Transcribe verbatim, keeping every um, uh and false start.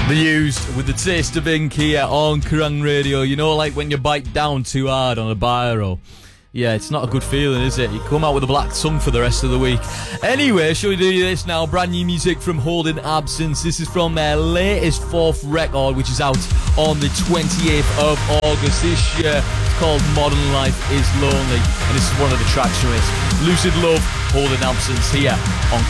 The Used with the Taste of Ink here on Kerrang Radio. You know, like when you bite down too hard on a biro. Yeah, it's not a good feeling, is it? You come out with a black tongue for the rest of the week. Anyway, shall we do this now? Brand new music from Holding Absence. This is from their latest fourth record, which is out on the twenty-eighth of August this year. It's called Modern Life is Lonely, and this is one of the tracks from it. Lucid Love, Holding Absence here on